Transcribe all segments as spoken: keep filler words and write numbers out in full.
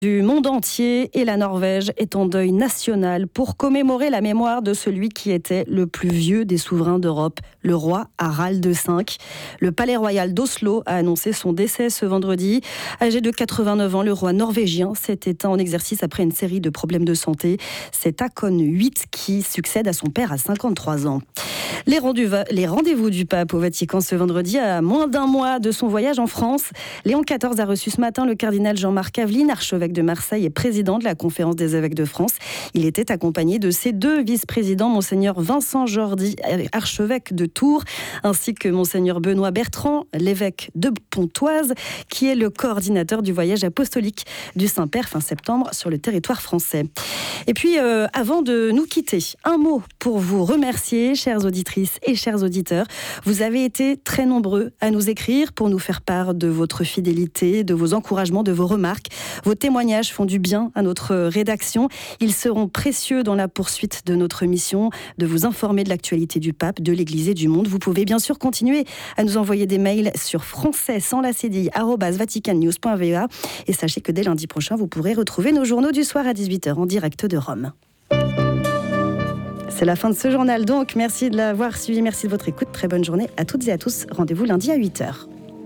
Du monde entier et la Norvège est en deuil national pour commémorer la mémoire de celui qui était le plus vieux des souverains d'Europe, le roi Harald cinq. Le palais royal d'Oslo a annoncé son décès ce vendredi. Âgé de quatre-vingt-neuf ans, le roi norvégien s'est éteint en exercice après une série de problèmes de santé. C'est Haakon huit qui succède à son père à cinquante-trois ans. Les rendez-vous du pape au Vatican ce vendredi, à moins d'un mois de son voyage en France. Léon quatorze a reçu ce matin le cardinal Jean-Marc Aveline, archevêque de Marseille et président de la Conférence des évêques de France. Il était accompagné de ses deux vice-présidents, Monseigneur Vincent Jordi, archevêque de Tours, ainsi que Monseigneur Benoît Bertrand, l'évêque de Pontoise, qui est le coordinateur du voyage apostolique du Saint-Père fin septembre sur le territoire français. Et puis, euh, avant de nous quitter, un mot pour vous remercier, chères auditrices et chers auditeurs. Vous avez été très nombreux à nous écrire pour nous faire part de votre fidélité, de vos encouragements, de vos remarques. Vos témoignages font du bien à notre rédaction. Ils seront précieux dans la poursuite de notre mission de vous informer de l'actualité du pape, de l'Église et du monde. Vous pouvez bien sûr continuer à nous envoyer des mails sur français sans la cédille arobase vaticannews point v a et sachez que dès lundi prochain, vous pourrez retrouver nos journaux du soir à dix-huit heures en direct de Rome. C'est la fin de ce journal donc. Merci de l'avoir suivi, merci de votre écoute. Très bonne journée à toutes et à tous. Rendez-vous lundi à huit heures.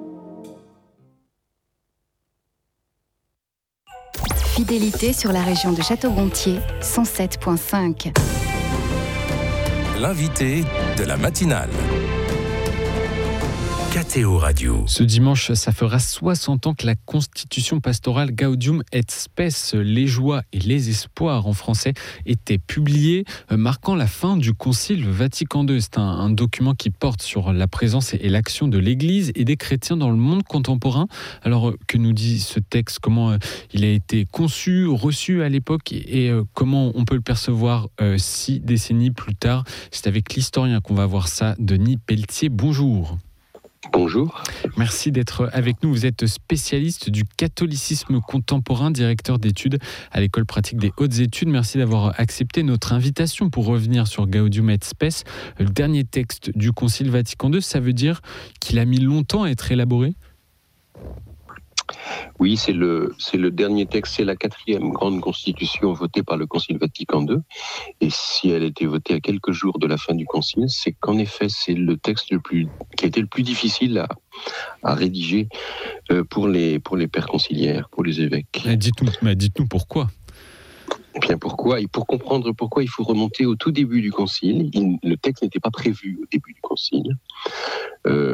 Fidélité sur la région de Château-Gontier, cent sept virgule cinq. L'invité de la matinale. K T O Radio. Ce dimanche, ça fera soixante ans que la constitution pastorale Gaudium et Spes, les joies et les espoirs en français, était publiée, marquant la fin du Concile Vatican deux. C'est un, un document qui porte sur la présence et l'action de l'Église et des chrétiens dans le monde contemporain. Alors, que nous dit ce texte? Comment il a été conçu, reçu à l'époque et comment on peut le percevoir euh, six décennies plus tard? C'est avec l'historien qu'on va voir ça, Denis Pelletier. Bonjour. Bonjour. Merci d'être avec nous. Vous êtes spécialiste du catholicisme contemporain, directeur d'études à l'École pratique des hautes études. Merci d'avoir accepté notre invitation pour revenir sur Gaudium et Spes, le dernier texte du Concile Vatican deux. Ça veut dire qu'il a mis longtemps à être élaboré ? Oui, c'est le, c'est le dernier texte, c'est la quatrième grande constitution votée par le Concile Vatican deux. Et si elle a été votée à quelques jours de la fin du Concile, c'est qu'en effet, c'est le texte le plus, qui a été le plus difficile à, à rédiger pour les, pour les pères conciliaires, pour les évêques. Mais dites-nous, mais dites-nous pourquoi. Eh bien pourquoi ? Et pour comprendre pourquoi, il faut remonter au tout début du Concile. Il, le texte n'était pas prévu au début du Concile. Euh,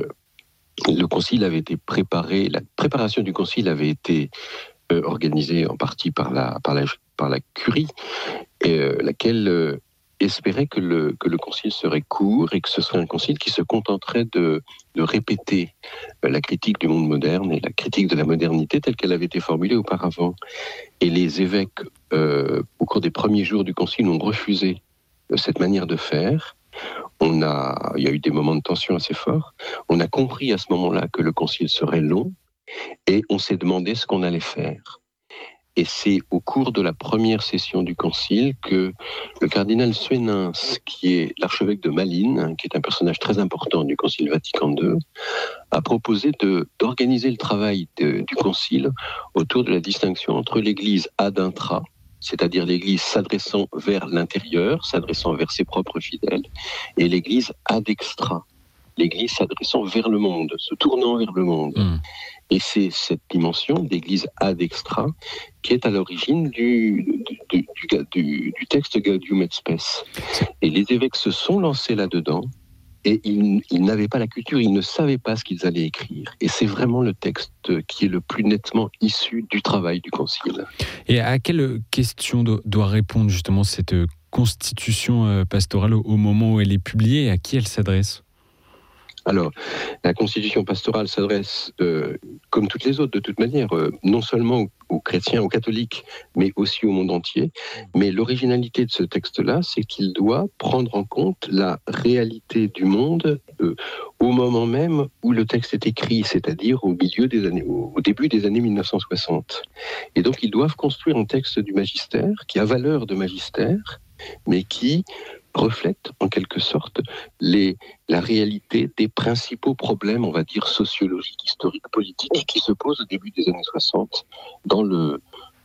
Le concile avait été préparé, la préparation du concile avait été euh, organisée en partie par la, par la, par la curie, et, euh, laquelle euh, espérait que le, que le concile serait court et que ce serait un concile qui se contenterait de, de répéter euh, la critique du monde moderne et la critique de la modernité telle qu'elle avait été formulée auparavant. Et les évêques, euh, au cours des premiers jours du concile, ont refusé euh, cette manière de faire. On a, il y a eu des moments de tension assez forts. On a compris à ce moment-là que le concile serait long et on s'est demandé ce qu'on allait faire. Et c'est au cours de la première session du concile que le cardinal Suenens, qui est l'archevêque de Malines, qui est un personnage très important du concile Vatican deux, a proposé de, d'organiser le travail de, du concile autour de la distinction entre l'église ad intra, c'est-à-dire l'Église s'adressant vers l'intérieur, s'adressant vers ses propres fidèles, et l'Église ad extra, l'Église s'adressant vers le monde, se tournant vers le monde. Mmh. Et c'est cette dimension d'Église ad extra qui est à l'origine du, du, du, du, du texte Gaudium et Spes. Et les évêques se sont lancés là-dedans, et ils, ils n'avaient pas la culture, ils ne savaient pas ce qu'ils allaient écrire. Et c'est vraiment le texte qui est le plus nettement issu du travail du Concile. Et à quelle question doit répondre justement cette constitution pastorale au moment où elle est publiée et à qui elle s'adresse ? Alors, la constitution pastorale s'adresse, euh, comme toutes les autres de toute manière, euh, non seulement aux, aux chrétiens, aux catholiques, mais aussi au monde entier. Mais l'originalité de ce texte-là, c'est qu'il doit prendre en compte la réalité du monde euh, au moment même où le texte est écrit, c'est-à-dire au milieu des années, au, au début des années mille neuf cent soixante. Et donc, ils doivent construire un texte du magistère qui a valeur de magistère, mais qui reflète en quelque sorte les, la réalité des principaux problèmes, on va dire, sociologiques, historiques, politiques, qui se posent au début des années soixante dans le,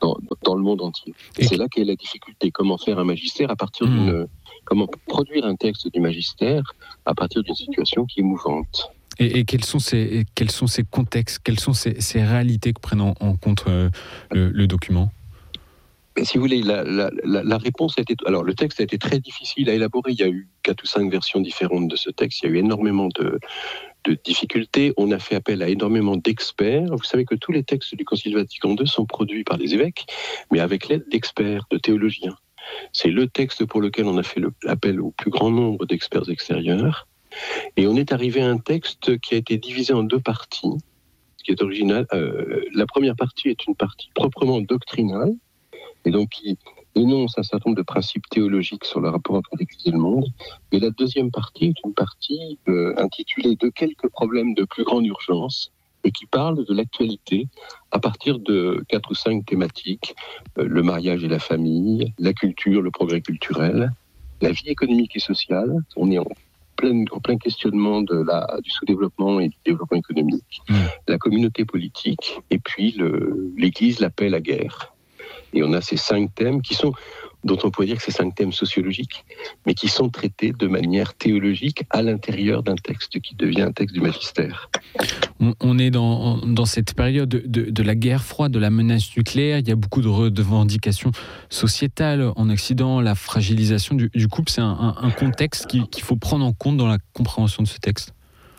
dans, dans le monde entier. Et c'est là qu'est la difficulté. Comment faire un magistère à partir mmh. d'une... Comment produire un texte du magistère à partir d'une situation qui est mouvante. Et, et quels sont ces, quels sont ces contextes, quelles sont ces, ces réalités que prennent en, en compte euh, le, le document ? Mais si vous voulez, la, la, la, la réponse a été... Alors, le texte a été très difficile à élaborer. Il y a eu quatre ou cinq versions différentes de ce texte. Il y a eu énormément de, de difficultés. On a fait appel à énormément d'experts. Vous savez que tous les textes du Concile Vatican deux sont produits par les évêques, mais avec l'aide d'experts, de théologiens. C'est le texte pour lequel on a fait le, l'appel au plus grand nombre d'experts extérieurs. Et on est arrivé à un texte qui a été divisé en deux parties, ce qui est original. Euh, la première partie est une partie proprement doctrinale, et donc qui énonce un certain nombre de principes théologiques sur le rapport entre l'Église et le monde. Et la deuxième partie est une partie euh, intitulée « De quelques problèmes de plus grande urgence », et qui parle de l'actualité à partir de quatre ou cinq thématiques, euh, le mariage et la famille, la culture, le progrès culturel, la vie économique et sociale. On est en plein, en plein questionnement de la, du sous-développement et du développement économique, mmh. la communauté politique, et puis le, l'Église, la paix, la guerre. Et on a ces cinq thèmes qui sont, dont on pourrait dire que c'est cinq thèmes sociologiques, mais qui sont traités de manière théologique à l'intérieur d'un texte qui devient un texte du magistère. On, on est dans, dans cette période de, de, de la guerre froide, de la menace nucléaire. Il y a beaucoup de revendications sociétales en Occident, la fragilisation du, du couple. C'est un, un, un contexte qui, qu'il faut prendre en compte dans la compréhension de ce texte.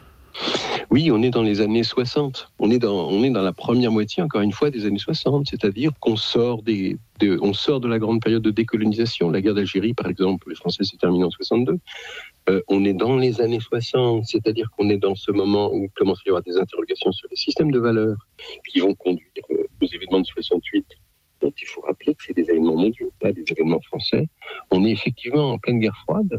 Oui, on est dans les années soixante. On est dans, on est dans la première moitié, encore une fois, des années soixante. C'est-à-dire qu'on sort, des, de, on sort de la grande période de décolonisation. La guerre d'Algérie, par exemple, les Français s'est terminée en soixante-deux. Euh, on est dans les années soixante, c'est-à-dire qu'on est dans ce moment où il commence à y avoir des interrogations sur les systèmes de valeurs qui vont conduire euh, aux événements de soixante-huit. Donc il faut rappeler que c'est des événements mondiaux, pas des événements français. On est effectivement en pleine guerre froide.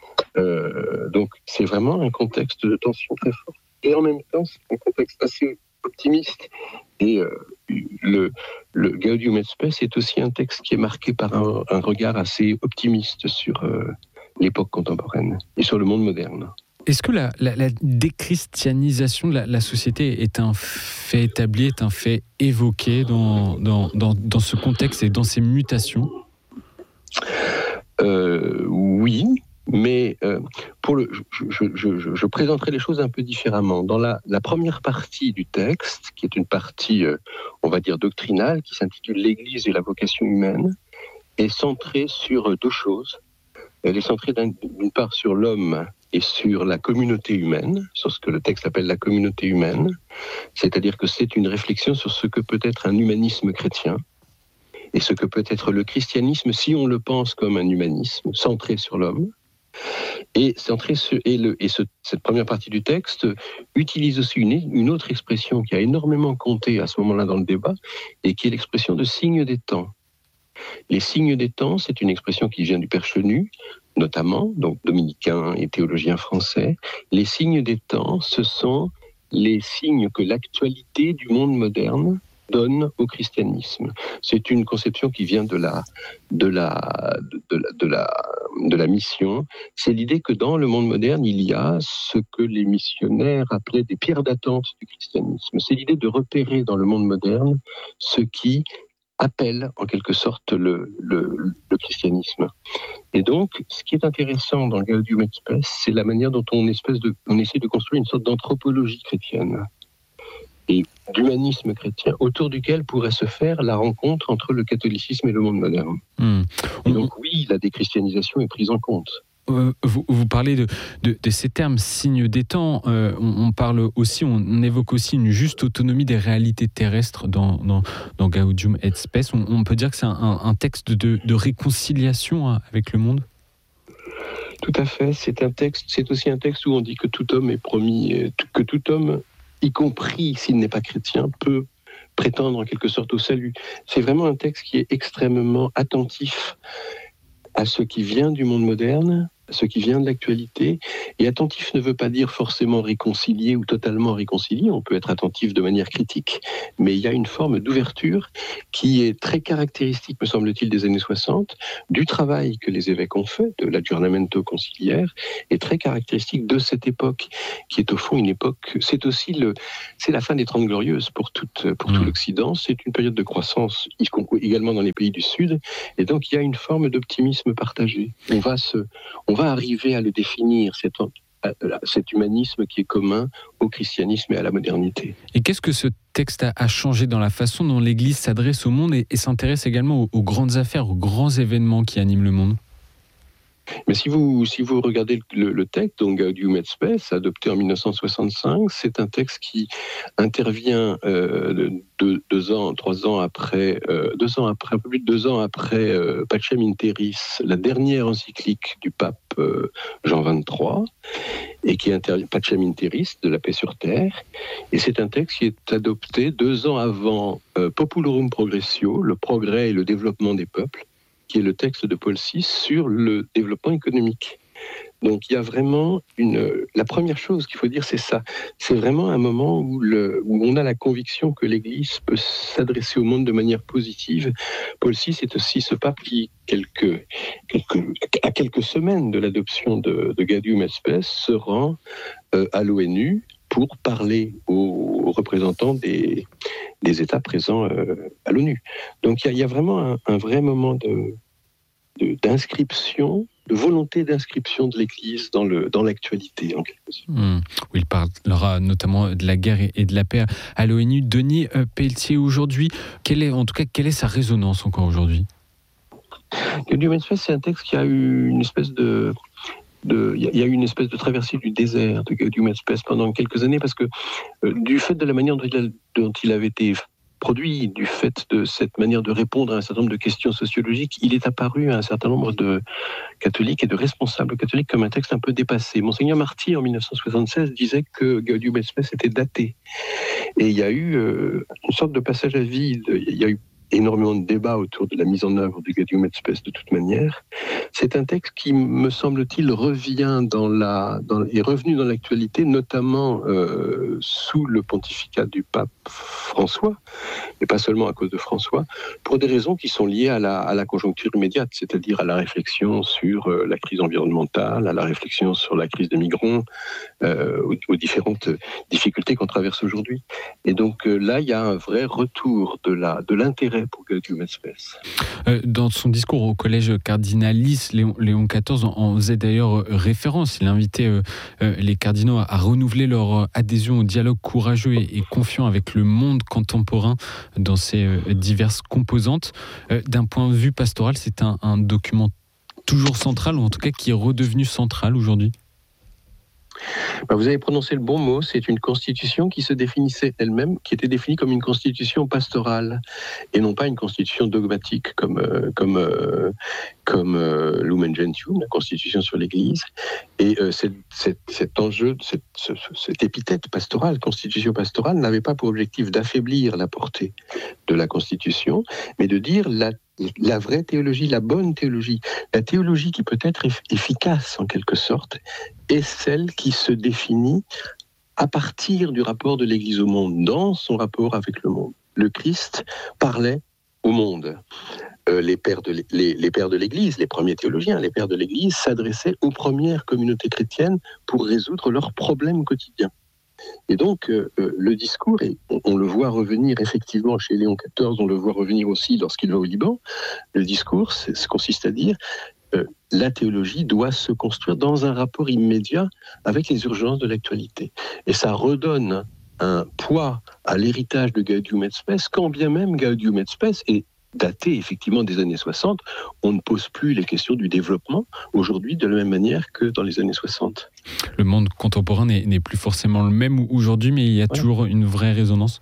Euh, donc c'est vraiment un contexte de tension très fort. Et en même temps, c'est un contexte assez optimiste. Et euh, le, le Gaudium et Spes est aussi un texte qui est marqué par un, un regard assez optimiste sur euh, l'époque contemporaine et sur le monde moderne. Est-ce que la, la, la déchristianisation de la, la société est un fait établi, est un fait évoqué dans, dans, dans, dans ce contexte et dans ces mutations ? euh, Oui. Mais euh, pour le, je, je, je, je présenterai les choses un peu différemment. Dans la, la première partie du texte, qui est une partie, euh, on va dire, doctrinale, qui s'intitule « L'Église et la vocation humaine », est centrée sur deux choses. Elle est centrée d'une part sur l'homme et sur la communauté humaine, sur ce que le texte appelle la communauté humaine, c'est-à-dire que c'est une réflexion sur ce que peut être un humanisme chrétien, et ce que peut être le christianisme si on le pense comme un humanisme centré sur l'homme. Et, centré sur, et, le, et ce, cette première partie du texte utilise aussi une, une autre expression qui a énormément compté à ce moment-là dans le débat, et qui est l'expression de signes des temps. Les signes des temps, c'est une expression qui vient du Père Chenu, notamment, donc dominicain et théologien français. Les signes des temps, ce sont les signes que l'actualité du monde moderne donne au christianisme. C'est une conception qui vient de la, de la, de la, de la, de la mission. C'est l'idée que dans le monde moderne, il y a ce que les missionnaires appelaient des pierres d'attente du christianisme. C'est l'idée de repérer dans le monde moderne ce qui appelle en quelque sorte le, le, le christianisme. Et donc, ce qui est intéressant dans le Gaudium et Spes, c'est la manière dont on, espèce de, on essaie de construire une sorte d'anthropologie chrétienne et d'humanisme chrétien, autour duquel pourrait se faire la rencontre entre le catholicisme et le monde moderne. Mmh. Et donc oui, la déchristianisation est prise en compte. Euh, vous, vous parlez de, de, de ces termes signes des temps, euh, on, on parle aussi, on, on évoque aussi une juste autonomie des réalités terrestres dans, dans, dans Gaudium et Spes. On, on peut dire que c'est un, un texte de, de réconciliation avec le monde ? Tout à fait, c'est un texte, c'est aussi un texte où on dit que tout homme est promis, que tout homme, y compris s'il n'est pas chrétien, peut prétendre en quelque sorte au salut. C'est vraiment un texte qui est extrêmement attentif à ce qui vient du monde moderne ce qui vient de l'actualité. Et attentif ne veut pas dire forcément réconcilié ou totalement réconcilié. On peut être attentif de manière critique, mais il y a une forme d'ouverture qui est très caractéristique, me semble-t-il, des années soixante, du travail que les évêques ont fait, de l'aggiornamento conciliaire, et très caractéristique de cette époque, qui est au fond une époque, c'est aussi le, c'est la fin des Trente Glorieuses pour, toute, pour mmh. tout l'Occident, c'est une période de croissance, également dans les pays du Sud, et donc il y a une forme d'optimisme partagé. On va se... On va arriver à le définir, cet, cet humanisme qui est commun au christianisme et à la modernité. Et qu'est-ce que ce texte a changé dans la façon dont l'Église s'adresse au monde et, et s'intéresse également aux, aux grandes affaires, aux grands événements qui animent le monde ? Mais si vous, si vous regardez le, le texte, donc Gaudium et Spes, adopté en mille neuf cent soixante-cinq, c'est un texte qui intervient euh, deux, deux ans, trois ans après, euh, deux ans après, un peu plus de deux ans après euh, Pacem in Terris, la dernière encyclique du pape euh, Jean vingt-trois, et qui intervient Pacem in Terris, de la paix sur terre. Et c'est un texte qui est adopté deux ans avant euh, Populorum Progressio, le progrès et le développement des peuples, qui est le texte de Paul six sur le développement économique. Donc il y a vraiment une... La première chose qu'il faut dire, c'est ça. C'est vraiment un moment où, le... où on a la conviction que l'Église peut s'adresser au monde de manière positive. Paul six est aussi ce pape qui, quelques... Quelques... à quelques semaines de l'adoption de, de Gaudium et Spes, se rend euh, à l'ONU pour parler aux représentants des, des États présents euh, à l'ONU. Donc il y, y a vraiment un, un vrai moment de, de, d'inscription, de volonté d'inscription de l'Église dans, le, dans l'actualité, en quelque sorte. Mmh. Oui, il parlera notamment de la guerre et de la paix à l'ONU. Denis Pelletier, aujourd'hui, quelle est, en tout cas, quelle est sa résonance encore aujourd'hui ? Gaudium et Spes, c'est un texte qui a eu une espèce de... Il y, y a eu une espèce de traversée du désert de Gaudium et Spes pendant quelques années, parce que euh, du fait de la manière dont il, a, dont il avait été produit, du fait de cette manière de répondre à un certain nombre de questions sociologiques, il est apparu à un certain nombre de catholiques et de responsables catholiques comme un texte un peu dépassé. Monseigneur Marty, en mille neuf cent soixante-seize, disait que Gaudium et Spes était daté. Et il y a eu euh, une sorte de passage à vide. Il y a eu énormément de débats autour de la mise en œuvre du Gaudium et Spes de toute manière. C'est un texte qui, me semble-t-il, revient dans la, dans, est revenu dans l'actualité, notamment euh, sous le pontificat du pape François, et pas seulement à cause de François, pour des raisons qui sont liées à la, à la conjoncture immédiate, c'est-à-dire à la réflexion sur euh, la crise environnementale, à la réflexion sur la crise des migrants, euh, aux, aux différentes difficultés qu'on traverse aujourd'hui. Et donc euh, là, il y a un vrai retour de, la, de l'intérêt pour Gaudium et Spes. Euh, dans son discours au collège Cardinalis, Léon, Léon quatorze en, en faisait d'ailleurs référence. Il invitait euh, euh, les cardinaux à, à renouveler leur adhésion au dialogue courageux et, et confiant avec le monde contemporain dans ses euh, diverses composantes. Euh, d'un point de vue pastoral, c'est un, un document toujours central, ou en tout cas qui est redevenu central aujourd'hui. Ben vous avez prononcé le bon mot, c'est une constitution qui se définissait elle-même, qui était définie comme une constitution pastorale, et non pas une constitution dogmatique comme, euh, comme, euh, comme euh, Lumen Gentium, la constitution sur l'Église. Et euh, cet, cet, cet enjeu, cette, ce, cette épithète pastorale, constitution pastorale, n'avait pas pour objectif d'affaiblir la portée de la constitution, mais de dire la La vraie théologie, la bonne théologie, la théologie qui peut être efficace en quelque sorte, est celle qui se définit à partir du rapport de l'Église au monde, dans son rapport avec le monde. Le Christ parlait au monde. Euh, les, pères de les, les pères de l'Église, les premiers théologiens, les pères de l'Église s'adressaient aux premières communautés chrétiennes pour résoudre leurs problèmes quotidiens. Et donc, euh, le discours, et on, on le voit revenir effectivement chez Léon quatorze, on le voit revenir aussi lorsqu'il va au Liban, le discours, c'est, ça consiste à dire euh, la théologie doit se construire dans un rapport immédiat avec les urgences de l'actualité. Et ça redonne un poids à l'héritage de Gaudium et Spes, quand bien même Gaudium et Spes est daté effectivement des années soixante, on ne pose plus les questions du développement aujourd'hui de la même manière que dans les années soixante. Le monde contemporain n'est, n'est plus forcément le même aujourd'hui, mais il y a ouais. toujours une vraie résonance.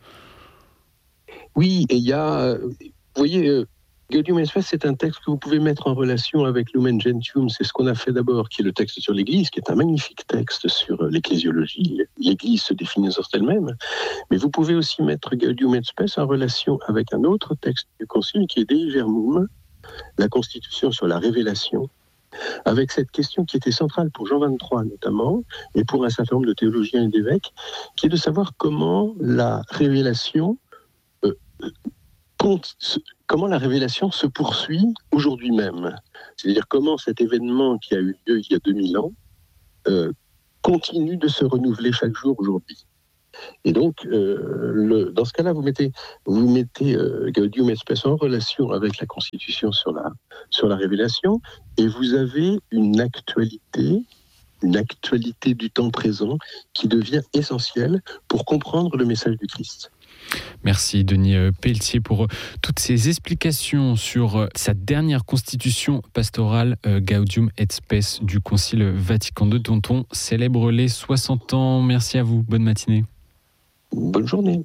Oui, et il y a, vous voyez, euh, Gaudium et Spes, c'est un texte que vous pouvez mettre en relation avec Lumen Gentium, c'est ce qu'on a fait d'abord, qui est le texte sur l'Église, qui est un magnifique texte sur l'ecclésiologie, l'Église se définit sur elle-même, mais vous pouvez aussi mettre Gaudium et Spes en relation avec un autre texte du Concile, qui est Dei Verbum, la Constitution sur la révélation, avec cette question qui était centrale pour Jean vingt-trois notamment, et pour un certain nombre de théologiens et d'évêques, qui est de savoir comment la révélation, euh, compte, comment la révélation se poursuit aujourd'hui même. C'est-à-dire comment cet événement qui a eu lieu il y a deux mille ans euh, continue de se renouveler chaque jour aujourd'hui. Et donc, euh, le, dans ce cas-là, vous mettez, vous mettez euh, Gaudium et Spes en relation avec la Constitution sur la, sur la révélation, et vous avez une actualité, une actualité du temps présent qui devient essentielle pour comprendre le message du Christ. Merci Denis Pelletier pour toutes ces explications sur sa dernière constitution pastorale Gaudium et Spes du Concile Vatican deux dont on célèbre les soixante ans. Merci à vous, bonne matinée. Bonne journée.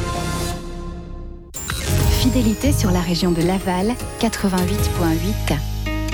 Fidélité sur la région de Laval, quatre-vingt-huit virgule huit.